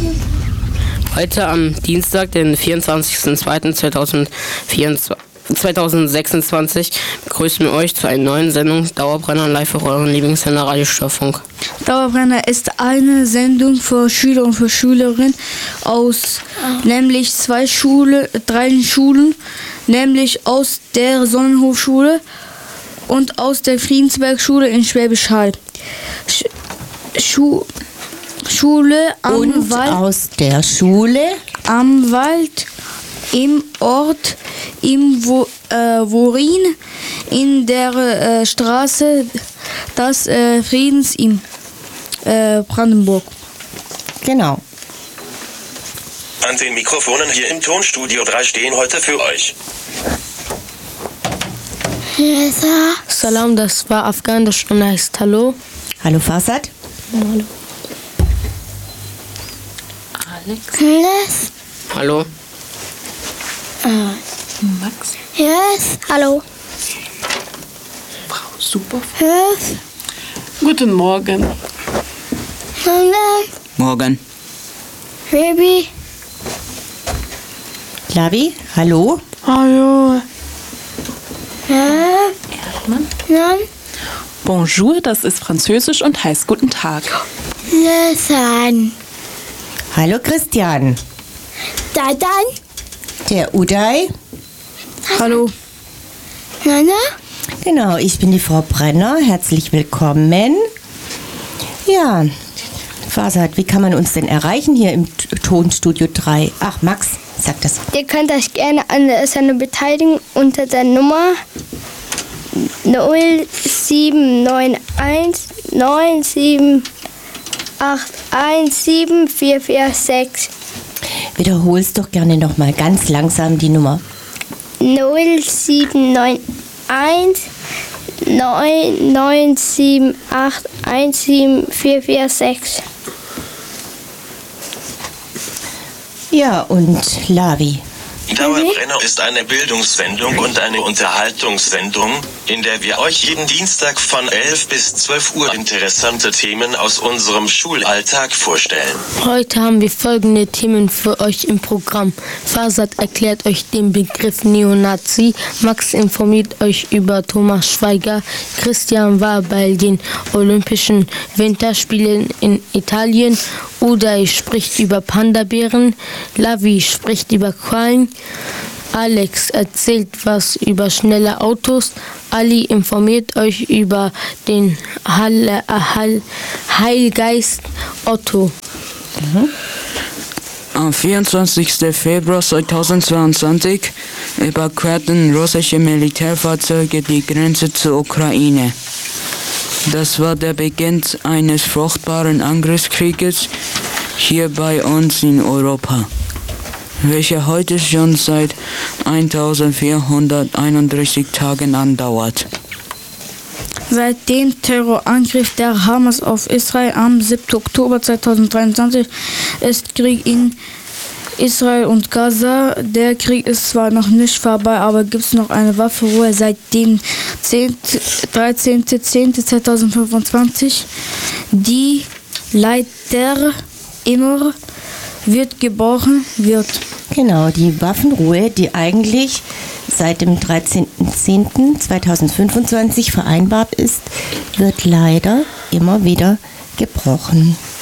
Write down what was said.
Heute am Dienstag, den 24.02.2026, begrüßen wir euch zu einer neuen Sendung Dauerbrenner live auf euren Lieblingssender Radio Störfunk. Dauerbrenner ist eine Sendung für Schüler und für Schülerinnen aus nämlich drei Schulen, nämlich aus der Sonnenhofschule und aus der Friedensbergschule in Schwäbisch Hall. Schule am und Wald. Aus der Schule Am Wald, im Ort, im Worin, in der Straße des Friedens in Brandenburg. Genau. An den Mikrofonen hier im Tonstudio 3 stehen heute für euch Salam, das war Afghan, das schon heißt Hallo. Hallo Fasad. Hallo. Alex. Hallo. Max. Yes. Hallo. Frau Super. Yes. Guten Morgen. Morgen. Baby. Lavi, hallo. Hallo. Nein. Bonjour, das ist Französisch und heißt Guten Tag. Listen. Hallo Christian. Dann. Der Uday. Hallo. Nana. Genau, ich bin die Frau Brenner. Herzlich willkommen. Ja, Fasad, wie kann man uns denn erreichen hier im Tonstudio 3? Ach, Max, sag das. Ihr könnt euch gerne an der Sendung beteiligen unter der Nummer 0791 978174446. Wiederholst doch gerne nochmal ganz langsam die Nummer. 0791 978174446. Ja, und Lavi. Dauerbrenner ist eine Bildungssendung und eine Unterhaltungssendung, in der wir euch jeden Dienstag von 11 bis 12 Uhr interessante Themen aus unserem Schulalltag vorstellen. Heute haben wir folgende Themen für euch im Programm. Fasad erklärt euch den Begriff Neonazi, Max informiert euch über Thomas Schweiger, Christian war bei den Olympischen Winterspielen in Italien, Uday spricht über Panda-Bären, Lavi spricht über Quallen, Alex erzählt was über schnelle Autos, Ali informiert euch über den Heilgeist Otto. Am 24. Februar 2022 überquerten russische Militärfahrzeuge die Grenze zur Ukraine. Das war der Beginn eines fruchtbaren Angriffskrieges hier bei uns in Europa, welcher heute schon seit 1431 Tagen andauert. Seit dem Terrorangriff der Hamas auf Israel am 7. Oktober 2023 ist Krieg in Israel und Gaza. Der Krieg ist zwar noch nicht vorbei, aber gibt es noch eine Waffenruhe seit dem 13.10.2025, die leider immer wird gebrochen wird. Genau, die Waffenruhe, die eigentlich seit dem 13.10.2025 vereinbart ist, wird leider immer wieder gebrochen.